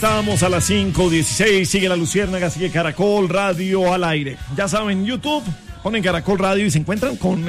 Estamos a las 5:16, sigue La Luciérnaga, sigue Caracol Radio al aire. Ya saben, YouTube, ponen Caracol Radio y se encuentran con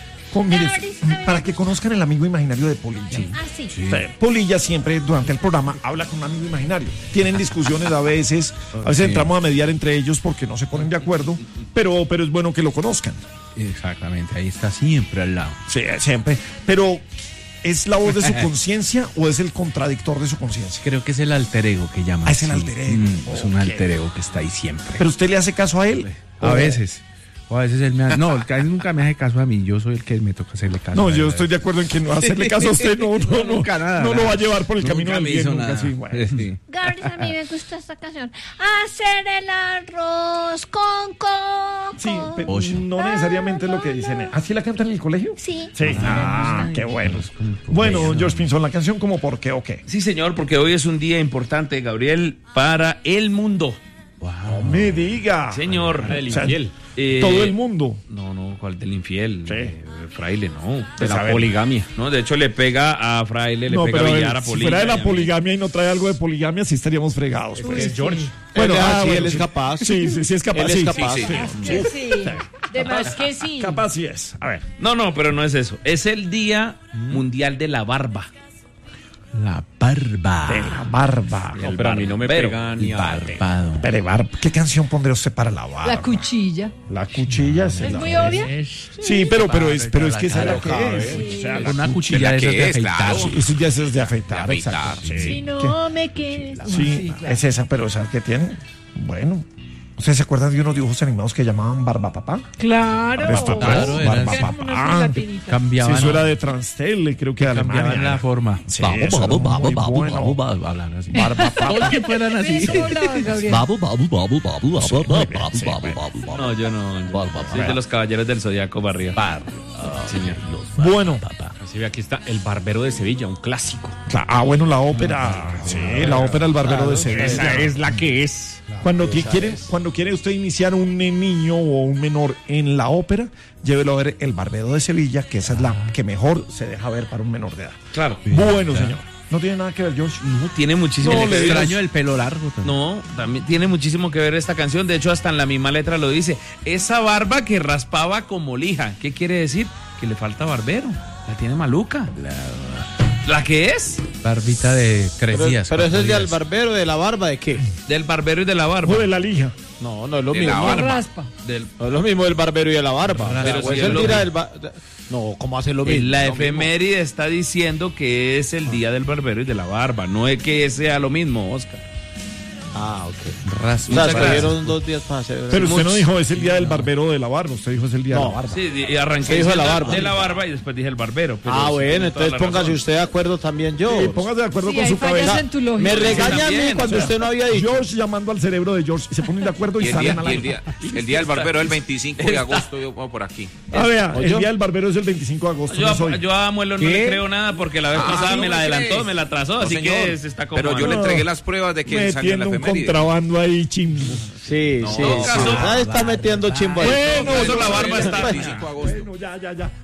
para que conozcan el amigo imaginario de Polilla. Sí. Polilla siempre durante el programa habla con un amigo imaginario. Tienen discusiones a veces entramos a mediar entre ellos porque no se ponen de acuerdo, pero es bueno que lo conozcan. Exactamente, ahí está siempre al lado. Sí, siempre. Pero ¿es la voz de su conciencia o es el contradictor de su conciencia? Creo que es el alter ego que llaman. Es el alter ego. Es un alter ego que está ahí siempre. ¿Pero usted le hace caso a él? A veces. O a veces él me hace... No, él nunca me hace caso a mí. Yo soy el que me toca hacerle caso. No, yo estoy de acuerdo en que no hacerle caso a usted. Nunca nada. No lo va a llevar por el camino del bien. Nunca. Sí, bueno. Sí. Gabriel, a mí me gusta esta canción. Hacer el arroz con coco. Sí, pero no necesariamente es lo que dicen. ¿Así la cantan en el colegio? Sí. Sí. Qué bueno. Bueno, George Pinzón, la canción como por qué o qué. Sí, señor, porque hoy es un día importante, Gabriel, para el mundo. No me diga. Señor. Del infiel. Todo el mundo. No, ¿cuál del infiel? Sí. Fraile, no. De la poligamia. No, de hecho le pega a Fraile, le pega a Villar, a si Polilla. fuera de la poligamia y no trae algo de poligamia, sí estaríamos fregados. Pues. Es George. Bueno, él es capaz. Sí, es capaz. Él es capaz. Sí. De más que sí. Capaz sí es. A ver. No, pero no es eso. Es el Día Mundial de la Barba. La barba. De la barba. No, pero a mí no me pega ni a... Barbado. Pero barba. ¿Qué canción pondría usted para la barba? La cuchilla. La cuchilla ¿Es muy obvia? Sí, pero es que esa es la que es. O sea, Una cuchilla de esas de afeitar. Eso ya es de afeitar, exacto. Si no me quieres. Sí, es esa, pero ¿sabes qué tiene? Bueno. ¿Ustedes se acuerdan de unos dibujos animados que llamaban Barba Papá? Claro. Claro, Barba Eran como unas Papá. gelatinitas. Sí, Cambiaban, eso era de Transtel, creo que de cambiaban Alemania. la forma. Sí, eso era muy bueno. Hablan así. Barba Papá. Todos que fueran así. Eso hablaba, Gabriel. No, yo no. Soy de los caballeros del Zodiaco barrio. Señor. Bueno. Así ve, aquí está El Barbero de Sevilla, un clásico. Bueno, la ópera. Sí, la ópera El Barbero de Sevilla. Esa es la que es. Cuando quiere usted iniciar un niño o un menor en la ópera, llévelo a ver El Barbero de Sevilla, que esa es la que mejor se deja ver para un menor de edad. Claro. Bueno, señor. No tiene nada que ver, George. No, tiene muchísimo No, que le ver. Extraño el pelo largo. No, también tiene muchísimo que ver esta canción. De hecho, hasta en la misma letra lo dice. Esa barba que raspaba como lija. ¿Qué quiere decir? Que le falta barbero. La tiene maluca. ¿La que es? Barbita de 3 días. Pero ese es 4 del días. barbero, ¿de la barba de qué? Del barbero y de la barba. O de la lija. No es lo De mismo. la barba. Raspa. No es lo mismo del barbero y de la barba. Pero O sí es es el lo día mismo. No, ¿cómo hace lo mismo? La Lo mismo. efeméride está diciendo que es el día del barbero y de la barba. No es que sea lo mismo, Oscar. Ok. Raspa. O sea, Muchas gracias. escogieron 2 días para hacer... Pero usted no dijo es el día del barbero o de la barba, usted dijo es el día de la barba. Sí, y arranqué Se dijo de la diciendo barba. de la barba y después dije el barbero. pero sí, bueno, tiene toda entonces la póngase razón. usted de acuerdo también yo. Sí, póngase de acuerdo Sí, con hay su fallas cabeza. en tu lógica. Me regaña a mí también, cuando usted no había dicho. George llamando al cerebro de George y se ponen de acuerdo y, salen al aire. El día del barbero es el 25 de agosto, yo pongo por aquí. Vea, el ¿Oyó? día del barbero es el 25 de agosto. Yo, no es hoy. yo a Muelo no le creo nada porque la vez pasada no me la me adelantó, crees. me la trazó, No, así señor. que se está como... Pero yo le entregué las pruebas de que salió en la Metiendo un efeméride. contrabando ahí, chimbo. Sí. caso- Nadie está metiendo chimbo ahí. Bueno, Eso la barba El está... 25 de agosto. Bueno, ya.